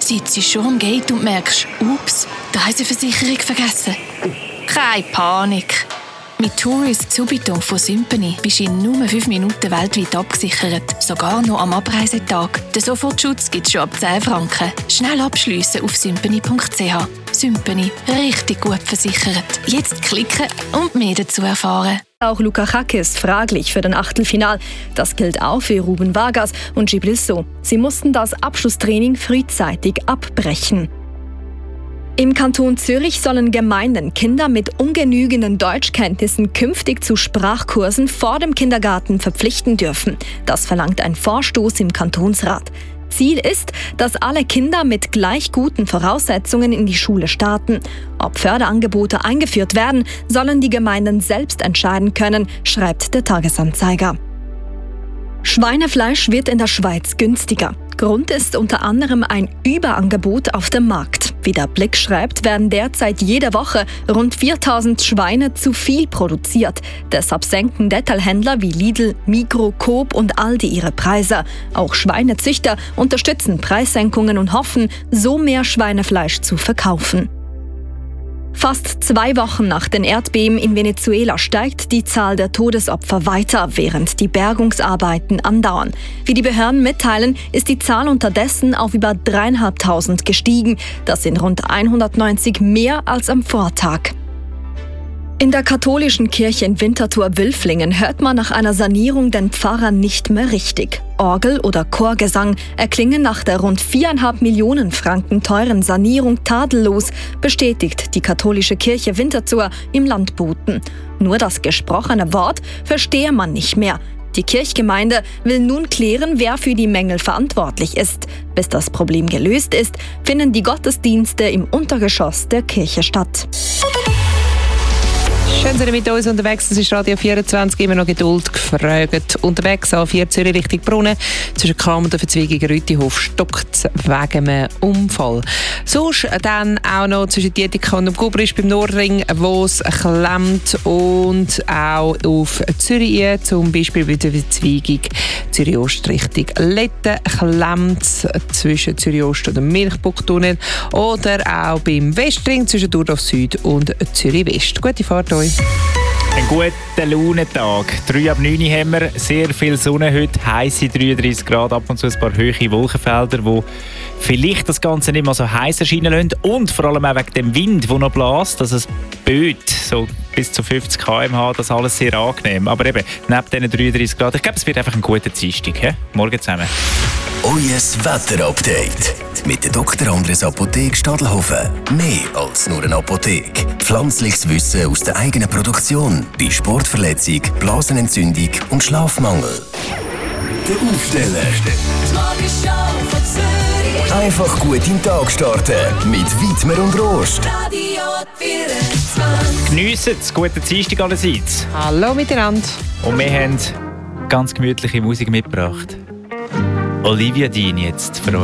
sitzt schon am Gate und merkst, ups, die Reiseversicherung vergessen. Keine Panik. Mit Tourist Subito von Sympany bist du in nur 5 Minuten weltweit abgesichert. Sogar noch am Abreisetag. Den Sofortschutz gibt es schon ab 10 Franken. Schnell abschliessen auf sympany.ch. Sympany. Richtig gut versichert. Jetzt klicken und mehr dazu erfahren. Auch Luka Hacke ist fraglich für den Achtelfinal. Das gilt auch für Ruben Vargas und Djibril Sow. Sie mussten das Abschlusstraining frühzeitig abbrechen. Im Kanton Zürich sollen Gemeinden Kinder mit ungenügenden Deutschkenntnissen künftig zu Sprachkursen vor dem Kindergarten verpflichten dürfen. Das verlangt ein Vorstoß im Kantonsrat. Ziel ist, dass alle Kinder mit gleich guten Voraussetzungen in die Schule starten. Ob Förderangebote eingeführt werden, sollen die Gemeinden selbst entscheiden können, schreibt der Tagesanzeiger. Schweinefleisch wird in der Schweiz günstiger. Grund ist unter anderem ein Überangebot auf dem Markt. Wie der Blick schreibt, werden derzeit jede Woche rund 4000 Schweine zu viel produziert. Deshalb senken Detailhändler wie Lidl, Migros, Coop und Aldi ihre Preise. Auch Schweinezüchter unterstützen Preissenkungen und hoffen, so mehr Schweinefleisch zu verkaufen. Fast 2 Wochen nach den Erdbeben in Venezuela steigt die Zahl der Todesopfer weiter, während die Bergungsarbeiten andauern. Wie die Behörden mitteilen, ist die Zahl unterdessen auf über 3'500 gestiegen. Das sind rund 190 mehr als am Vortag. In der katholischen Kirche in Winterthur-Wülflingen hört man nach einer Sanierung den Pfarrer nicht mehr richtig. Orgel oder Chorgesang erklingen nach der rund 4,5 Millionen Franken teuren Sanierung tadellos, bestätigt die katholische Kirche Winterthur im Landboten. Nur das gesprochene Wort verstehe man nicht mehr. Die Kirchgemeinde will nun klären, wer für die Mängel verantwortlich ist. Bis das Problem gelöst ist, finden die Gottesdienste im Untergeschoss der Kirche statt. Schön, dass ihr mit uns unterwegs. Das ist Radio 24, immer noch Geduld gefragt. Unterwegs A4 Zürich Richtung Brunnen. Zwischen Kram und der Verzweigung Rütihof stockt es wegen einem Unfall. Sonst dann auch noch zwischen Dietikon und dem Gubrisch beim Nordring, wo es klemmt. Und auch auf Zürich, zum Beispiel bei der Verzweigung Zürich Ost Richtung Letten klemmt es zwischen Zürich Ost und dem Milchbuchtunnel. Oder auch beim Westring zwischen Durdorf Süd und Zürich West. Gute Fahrt euch. Ein guter Launentag. 3 ab 9 haben wir, sehr viel Sonne heute, heisse 33 Grad, ab und zu ein paar hohe Wolkenfelder, die vielleicht das Ganze nicht mehr so heiß erscheinen lassen. Und vor allem auch wegen dem Wind, der noch bläst, dass es böet, so bis zu 50 km/h, das alles sehr angenehm. Aber eben, neben diesen 33 Grad, ich glaube, es wird einfach ein guter Dienstag. Morgen zusammen. Euer Wetterupdate mit der Dr. Andres Apotheke Stadelhofen. Mehr als nur eine Apotheke. Pflanzliches Wissen aus der eigenen Produktion bei Sportverletzung, Blasenentzündung und Schlafmangel. Der Aufsteller. Einfach gut in den Tag starten mit Widmer und Rost. Geniessen es, guten Dienstag allerseits. Hallo miteinander. Und wir haben ganz gemütliche Musik mitgebracht. Olivia Dean jetzt für euch.